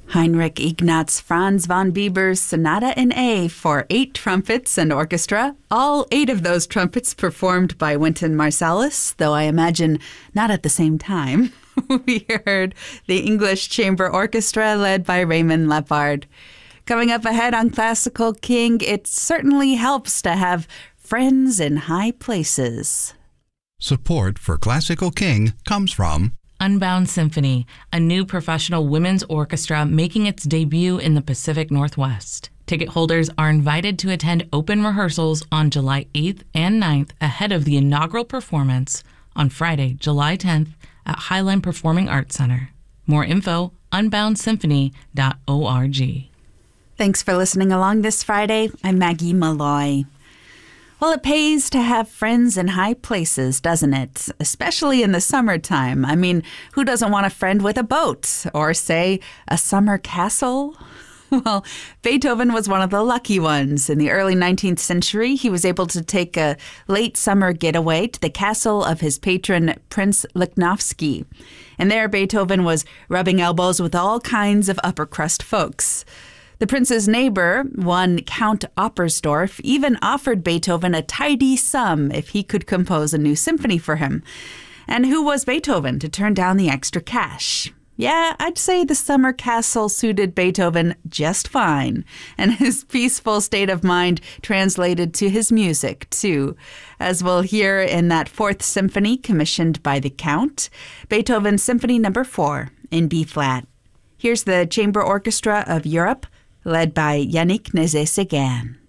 Heinrich Ignaz Franz von Bieber's Sonata in A for 8 trumpets and orchestra, all 8 of those trumpets performed by Wynton Marsalis, though I imagine not at the same time. We heard the English Chamber Orchestra led by Raymond Lepard. Coming up ahead on Classical King, it certainly helps to have friends in high places. Support for Classical King comes from Unbound Symphony, a new professional women's orchestra making its debut in the Pacific Northwest. Ticket holders are invited to attend open rehearsals on July 8th and 9th ahead of the inaugural performance on Friday, July 10th at Highline Performing Arts Center. More info, unboundsymphony.org. Thanks for listening along this Friday. I'm Maggie Malloy. Well, it pays to have friends in high places, doesn't it? Especially in the summertime. I mean, who doesn't want a friend with a boat? Or, say, a summer castle? Well, Beethoven was one of the lucky ones. In the early 19th century, he was able to take a late summer getaway to the castle of his patron, Prince Lichnowsky. And there, Beethoven was rubbing elbows with all kinds of upper-crust folks. The prince's neighbor, one Count Oppersdorf, even offered Beethoven a tidy sum if he could compose a new symphony for him. And who was Beethoven to turn down the extra cash? Yeah, I'd say the summer castle suited Beethoven just fine, and his peaceful state of mind translated to his music, too. As we'll hear in that 4th symphony commissioned by the Count, Beethoven's Symphony No. 4 in B-flat. Here's the Chamber Orchestra of Europe, led by Yannick Nézet-Séguin.